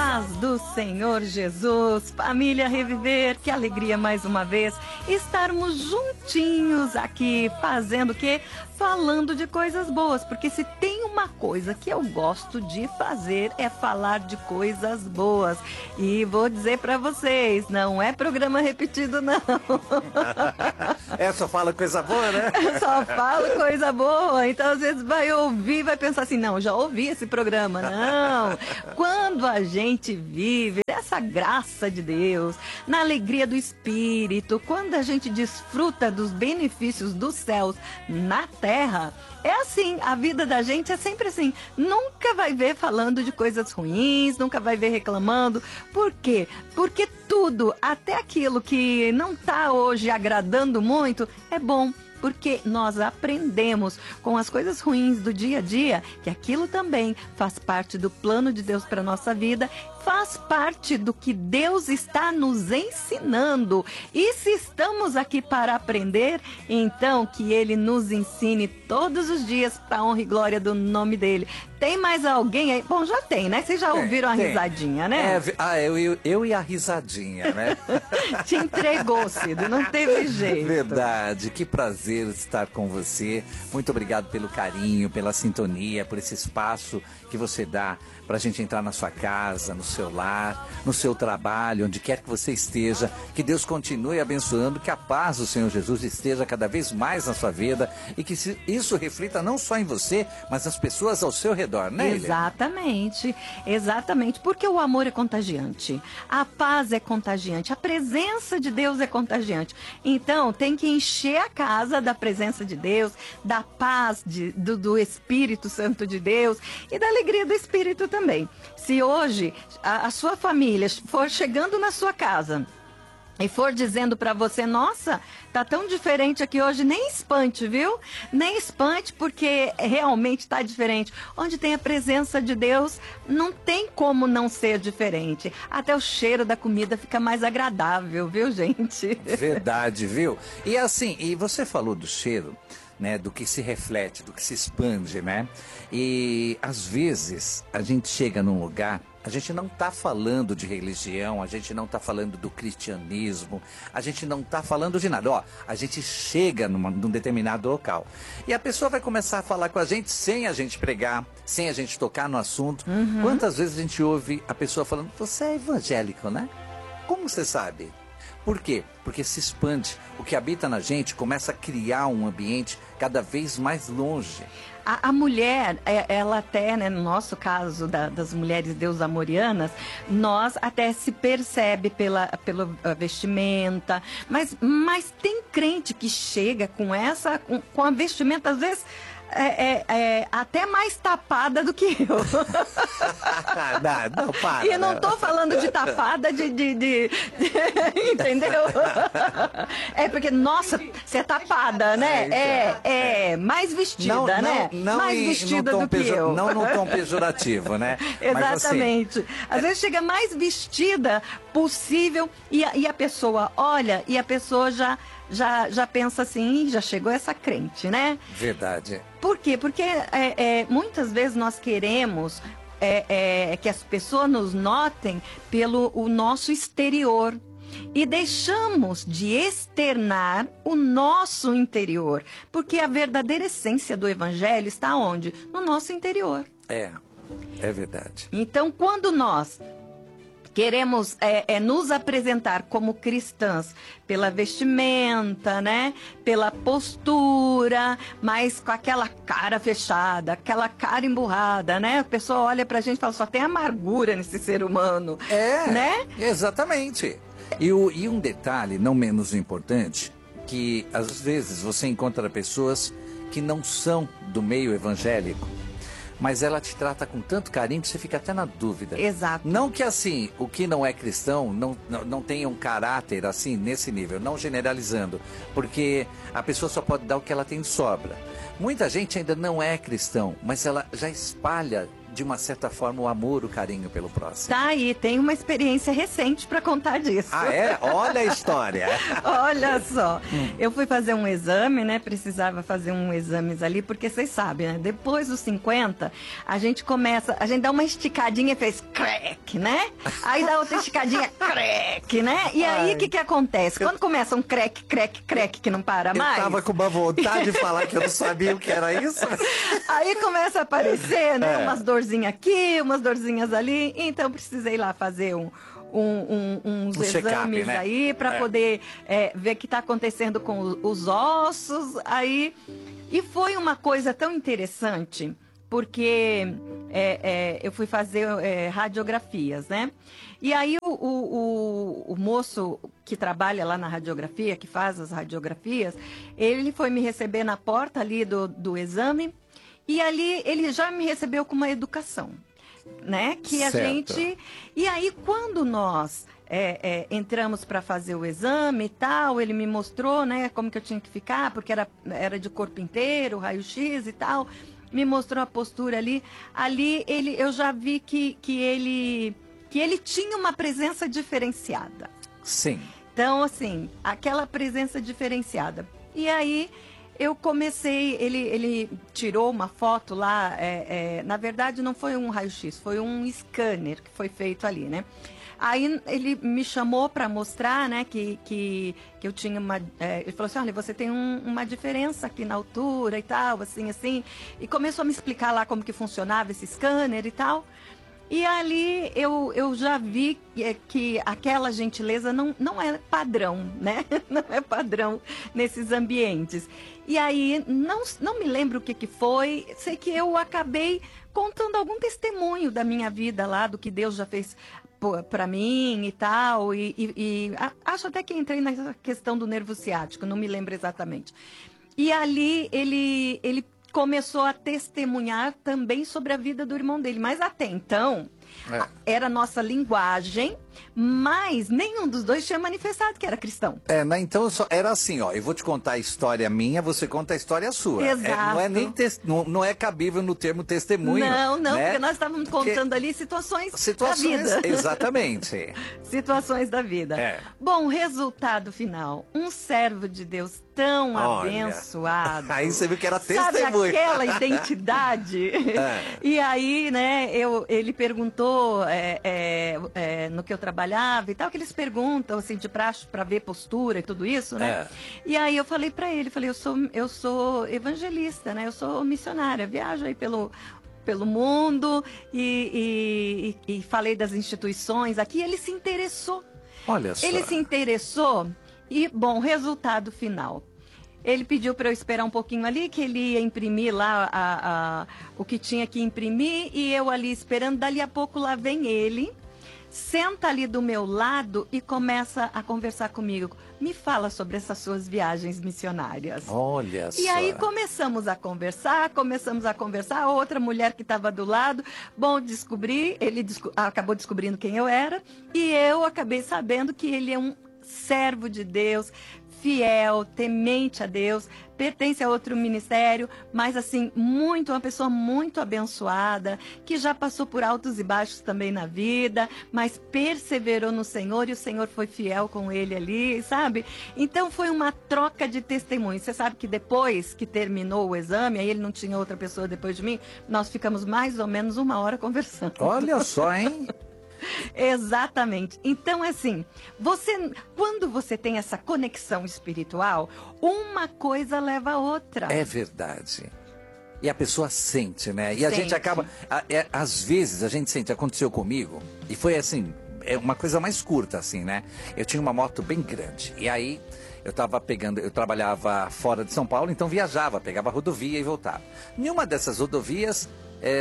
paz do Senhor Jesus, família Reviver, que alegria mais uma vez estarmos juntinhos aqui, fazendo o quê? Falando de coisas boas, porque se tem uma coisa que eu gosto de fazer é falar de coisas boas. E vou dizer pra vocês, não é programa repetido não. Só fala coisa boa, né? Só falo coisa boa, então às vezes vai ouvir, vai pensar assim, não, já ouvi esse programa. Não, quando a gente vive essa graça de Deus, na alegria do Espírito, quando a gente desfruta dos benefícios dos céus na terra, é assim, a vida da gente é sempre assim, nunca vai ver falando de coisas ruins, nunca vai ver reclamando. Por quê? Porque tudo, até aquilo que não está hoje agradando muito, é bom. Porque nós aprendemos com as coisas ruins do dia a dia que aquilo também faz parte do plano de Deus para a nossa vida, faz parte do que Deus está nos ensinando. E se estamos aqui para aprender, então que Ele nos ensine todos os dias para a honra e glória do nome dEle. Tem mais alguém aí? Bom, já tem, né? Vocês já ouviram a risadinha, né? Eu e a risadinha, né? Te entregou, Cido, não teve jeito. Verdade, que prazer estar com você. Muito obrigado pelo carinho, pela sintonia, por esse espaço que você dá pra gente entrar na sua casa, no seu lar, no seu trabalho, onde quer que você esteja. Que Deus continue abençoando, que a paz do Senhor Jesus esteja cada vez mais na sua vida e que isso reflita não só em você, mas nas pessoas ao seu redor, né? Exatamente, exatamente, porque o amor é contagiante, a paz é contagiante, a presença de Deus é contagiante. Então tem que encher a casa da presença de Deus, da paz do Espírito Santo de Deus e da alegria do Espírito também. Se hoje a sua família for chegando na sua casa e for dizendo pra você, nossa, tá tão diferente aqui hoje, nem espante, viu? Nem espante, porque realmente tá diferente. Onde tem a presença de Deus, não tem como não ser diferente. Até o cheiro da comida fica mais agradável, viu, gente? Verdade, viu? E assim, e você falou do cheiro, né, do que se reflete, do que se expande, né? E às vezes a gente chega num lugar, a gente não está falando de religião, a gente não está falando do cristianismo, a gente não está falando de nada. Ó, a gente chega num determinado local e a pessoa vai começar a falar com a gente sem a gente pregar, sem a gente tocar no assunto. Quantas vezes a gente ouve a pessoa falando, você é evangélico, né? Como você sabe? Por quê? Porque se expande. O que habita na gente começa a criar um ambiente cada vez mais longe. A mulher, ela até, né, no nosso caso das mulheres deus-amorianas, nós até se percebe pela vestimenta, mas tem crente que chega com a vestimenta, às vezes, até mais tapada do que eu. Não, para. E eu não tô falando de tapada de entendeu? É porque, nossa, você é tapada, né? Mais vestida, né? Mais vestida do que eu. Não no tom pejorativo, né? Exatamente. Mas, assim, às vezes chega mais vestida possível e a pessoa olha e a pessoa já pensa assim, já chegou essa crente, né? Verdade. Por quê? Porque muitas vezes nós queremos que as pessoas nos notem pelo o nosso exterior. E deixamos de externar o nosso interior. Porque a verdadeira essência do evangelho está onde? No nosso interior. É verdade. Então, quando nós queremos nos apresentar como cristãs pela vestimenta, né? Pela postura, mas com aquela cara fechada, aquela cara emburrada, né? A pessoa olha pra gente e fala, só tem amargura nesse ser humano. Né? Exatamente. E um detalhe não menos importante, que às vezes você encontra pessoas que não são do meio evangélico, mas ela te trata com tanto carinho que você fica até na dúvida. Exato. Não que assim, o que não é cristão não tenha um caráter assim, nesse nível, não generalizando, porque a pessoa só pode dar o que ela tem de sobra. Muita gente ainda não é cristão, mas ela já espalha de uma certa forma, o amor, o carinho pelo próximo. Tá aí, tem uma experiência recente para contar disso. Ah, é? Olha a história. Olha só, eu fui fazer um exame, né? Precisava fazer um exames ali, porque vocês sabem, né? Depois dos 50, a gente dá uma esticadinha e fez crack, né? Aí dá outra esticadinha, crack, né? E aí, o que acontece? Quando começa um crack, crack, crack, que não para mais... Eu tava com uma vontade de falar que eu não sabia o que era isso. Aí começa a aparecer, né? Umas dorzinhas aqui, umas dorzinhas ali. Então, precisei lá fazer uns exames, né? Aí para poder ver o que está acontecendo com os ossos. Aí, e foi uma coisa tão interessante, porque eu fui fazer radiografias, né? E aí o moço que trabalha lá na radiografia, que faz as radiografias, ele foi me receber na porta ali do exame, e ali ele já me recebeu com uma educação, né? Que a gente... E aí, quando nós entramos para fazer o exame e tal, ele me mostrou, né, como que eu tinha que ficar, porque era de corpo inteiro, raio-x e tal, me mostrou a postura ali. Ali, eu já vi que ele tinha uma presença diferenciada. Sim. Então, assim, aquela presença diferenciada. E aí... eu comecei, ele tirou uma foto lá, na verdade não foi um raio-x, foi um scanner que foi feito ali, né? Aí ele me chamou para mostrar, né, que eu tinha uma... ele falou assim, olha, você tem uma diferença aqui na altura e tal, assim, e começou a me explicar lá como que funcionava esse scanner e tal. E ali eu já vi que aquela gentileza não é padrão, né? Não é padrão nesses ambientes. E aí, não me lembro o que foi, sei que eu acabei contando algum testemunho da minha vida lá, do que Deus já fez para mim e tal. E acho até que entrei na questão do nervo ciático, não me lembro exatamente. E ali ele começou a testemunhar também sobre a vida do irmão dele. Mas até então, era a nossa linguagem, mas nenhum dos dois tinha manifestado que era cristão. Então era assim, ó, eu vou te contar a história minha, você conta a história sua. Exato. Não é cabível no termo testemunho. Não, né? Porque nós estávamos contando ali situações da vida. Exatamente. Situações da vida. Bom, resultado final, um servo de Deus tão abençoado. Aí você viu que era testemunho. Sabe aquela identidade? E aí, né, ele perguntou no que eu trabalhava e tal, que eles perguntam, assim, de praxe para ver postura e tudo isso, né? E aí eu falei para ele, eu sou evangelista, né? Eu sou missionária, viajo aí pelo mundo e falei das instituições aqui. Ele se interessou. Olha só. Ele se interessou e, bom, resultado final. Ele pediu para eu esperar um pouquinho ali, que ele ia imprimir lá o que tinha que imprimir, e eu ali esperando. Dali a pouco lá vem ele, senta ali do meu lado e começa a conversar comigo. Me fala sobre essas suas viagens missionárias. Olha só. E aí começamos a conversar. A outra mulher que estava do lado, bom, ele acabou descobrindo quem eu era, e eu acabei sabendo que ele é um servo de Deus, fiel, temente a Deus, pertence a outro ministério, mas assim, uma pessoa muito abençoada, que já passou por altos e baixos também na vida, mas perseverou no Senhor e o Senhor foi fiel com ele ali, sabe? Então foi uma troca de testemunhos. Você sabe que depois que terminou o exame, aí ele não tinha outra pessoa depois de mim, nós ficamos mais ou menos 1 hora conversando. Olha só, hein? Exatamente. Então, assim, quando você tem essa conexão espiritual, uma coisa leva a outra. É verdade. E a pessoa sente, né? E a Sente. gente acaba... às vezes a gente sente, aconteceu comigo, e foi assim, uma coisa mais curta, assim, né? Eu tinha uma moto bem grande, e aí eu trabalhava fora de São Paulo, então viajava, pegava rodovia e voltava. Em uma dessas rodovias...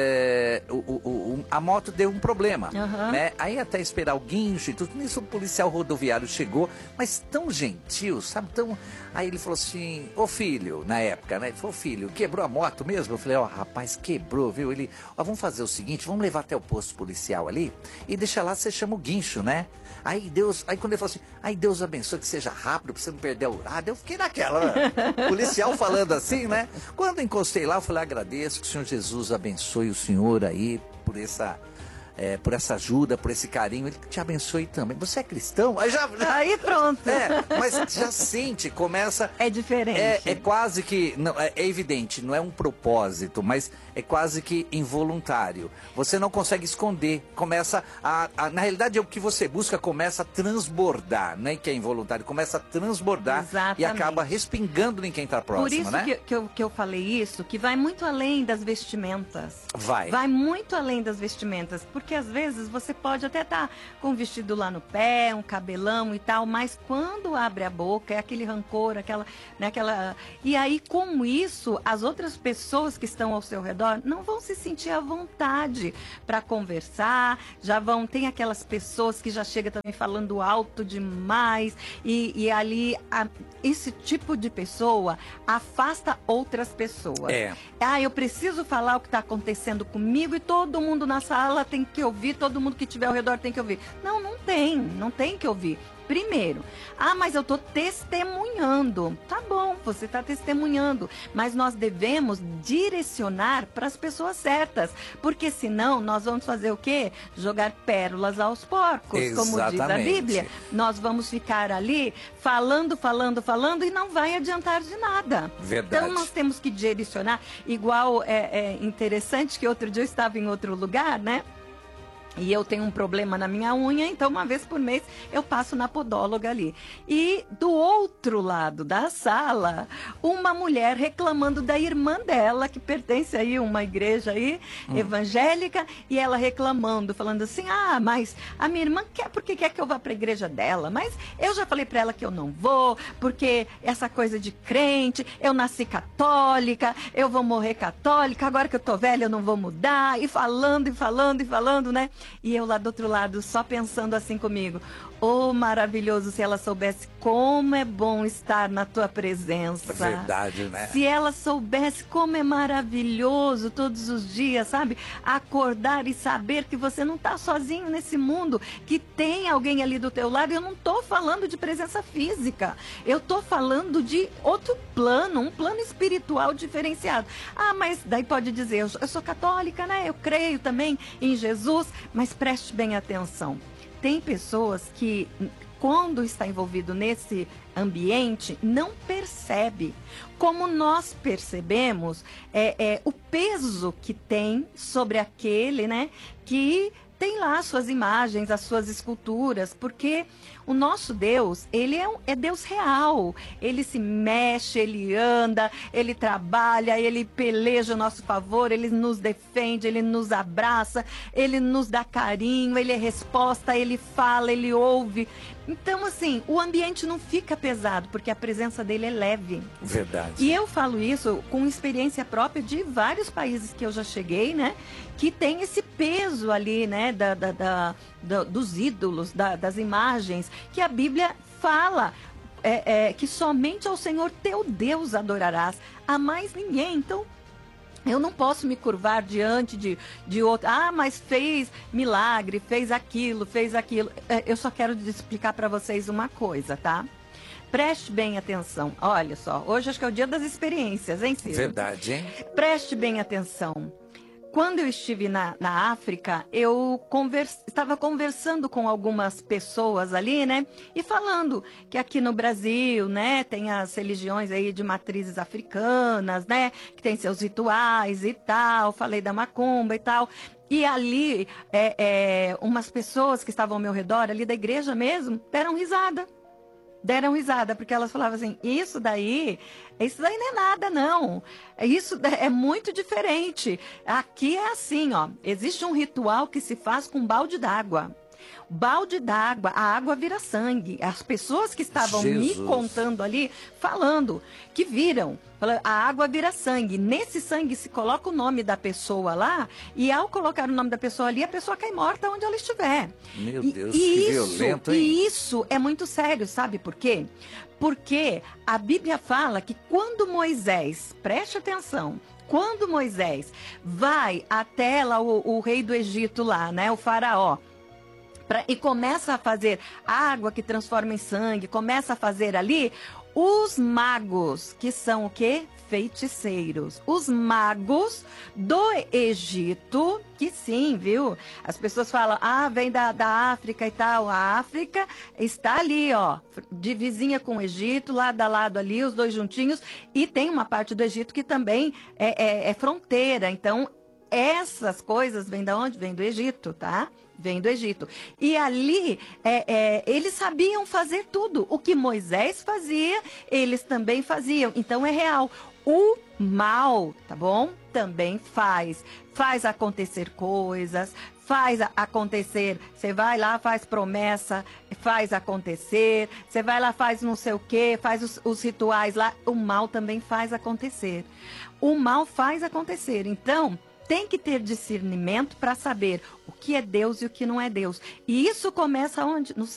a moto deu um problema, né? Aí até esperar o guincho e tudo, nisso o policial rodoviário chegou, mas tão gentil, sabe? Aí ele falou assim, ô filho, na época, né? Ele falou, filho, quebrou a moto mesmo? Eu falei, rapaz, quebrou, viu? Ele, vamos fazer o seguinte, vamos levar até o posto policial ali e deixa lá, você chama o guincho, né? Aí quando ele falou assim, aí Deus abençoe que seja rápido, pra você não perder o horário, eu fiquei naquela, né? Policial falando assim, né? Quando eu encostei lá, eu falei, agradeço que o Senhor Jesus abençoe o senhor aí, por por essa ajuda, por esse carinho. Ele te abençoe também. Você é cristão? Aí pronto. Mas já sente, começa... É diferente. É quase que... Não, é evidente, não é um propósito, mas é quase que involuntário. Você não consegue esconder. Começa na realidade, é o que você busca, começa a transbordar, né? Que é involuntário. Começa a transbordar. Exatamente. E acaba respingando em quem está próximo, Por isso, né? que eu falei isso, que vai muito além das vestimentas. Vai muito além das vestimentas. Porque às vezes você pode até estar com um vestido lá no pé, um cabelão e tal, mas quando abre a boca é aquele rancor, E aí, com isso, as outras pessoas que estão ao seu redor não vão se sentir à vontade para conversar, tem aquelas pessoas que já chegam também falando alto demais, e ali esse tipo de pessoa afasta outras pessoas. Eu preciso falar o que está acontecendo comigo e todo mundo na sala tem que ouvir, todo mundo que estiver ao redor tem que ouvir. Não tem que ouvir. Primeiro, mas eu estou testemunhando. Tá bom, você está testemunhando, mas nós devemos direcionar para as pessoas certas, porque senão nós vamos fazer o quê? Jogar pérolas aos porcos, como diz a Bíblia. Nós vamos ficar ali falando e não vai adiantar de nada. Verdade. Então nós temos que direcionar. Igual, é interessante que outro dia eu estava em outro lugar, né? E eu tenho um problema na minha unha, então uma vez por mês eu passo na podóloga ali. E do outro lado da sala, uma mulher reclamando da irmã dela, que pertence aí a uma igreja aí, evangélica, e ela reclamando, falando assim, mas a minha irmã porque quer que eu vá para a igreja dela, mas eu já falei para ela que eu não vou, porque essa coisa de crente, eu nasci católica, eu vou morrer católica, agora que eu tô velha eu não vou mudar, e falando, né? E eu lá do outro lado, só pensando assim comigo, maravilhoso, se ela soubesse como é bom estar na tua presença. Verdade, né? Se ela soubesse como é maravilhoso todos os dias, sabe? Acordar e saber que você não está sozinho nesse mundo, que tem alguém ali do teu lado. Eu não estou falando de presença física, eu estou falando de outro plano, um plano espiritual diferenciado. Mas daí pode dizer, eu sou católica, né? Eu creio também em Jesus, mas preste bem atenção. Tem pessoas que, quando está envolvido nesse ambiente, não percebe. Como nós percebemos, o peso que tem sobre aquele, né, que tem lá as suas imagens, as suas esculturas, porque o nosso Deus, ele é Deus real. Ele se mexe, ele anda, ele trabalha, ele peleja a nosso favor, ele nos defende, ele nos abraça, ele nos dá carinho, ele é resposta, ele fala, ele ouve. Então, assim, o ambiente não fica pesado, porque a presença dele é leve. Verdade. E eu falo isso com experiência própria de vários países que eu já cheguei, né? Que tem esse peso ali, né? Dos ídolos, das imagens, que a Bíblia fala que somente ao Senhor teu Deus adorarás, a mais ninguém. Então, eu não posso me curvar diante de outro. Mas fez milagre, fez aquilo. Eu só quero explicar para vocês uma coisa, tá? Preste bem atenção. Olha só, hoje acho que é o dia das experiências, hein, Ciro? Verdade, hein? Preste bem atenção. Quando eu estive na África, eu estava conversando com algumas pessoas ali, né? E falando que aqui no Brasil, né, tem as religiões aí de matrizes africanas, né? Que tem seus rituais e tal. Falei da macumba e tal. E ali, umas pessoas que estavam ao meu redor, ali da igreja mesmo, deram risada, porque elas falavam assim, isso daí não é nada, não. Isso é muito diferente. Aqui é assim, ó, existe um ritual que se faz com balde d'água. Balde d'água, a água vira sangue. As pessoas que estavam me contando ali, falando, que viram, a água vira sangue. Nesse sangue se coloca o nome da pessoa lá, e ao colocar o nome da pessoa ali, a pessoa cai morta onde ela estiver. Meu Deus, que violento, hein? E isso é muito sério, sabe por quê? Porque a Bíblia fala que quando Moisés, preste atenção, quando Moisés vai até lá o rei do Egito lá, né, o faraó, e começa a fazer água que transforma em sangue, começa a fazer ali, os magos, que são o quê? feiticeiros, os magos do Egito, que sim, viu? As pessoas falam, vem da África e tal. A África está ali, ó, de vizinha com o Egito, lado a lado ali, os dois juntinhos, e tem uma parte do Egito que também é fronteira. Então, essas coisas vêm da onde? Vêm do Egito, tá? Vem do Egito. E ali, eles sabiam fazer tudo. O que Moisés fazia, eles também faziam. Então, é real. O mal, tá bom? Também faz. Faz acontecer coisas, faz acontecer. Você vai lá, faz promessa, faz acontecer. Você vai lá, faz não sei o quê, faz os rituais lá. O mal também faz acontecer. O mal faz acontecer. Então, tem que ter discernimento para saber o que é Deus e o que não é Deus. E isso começa onde?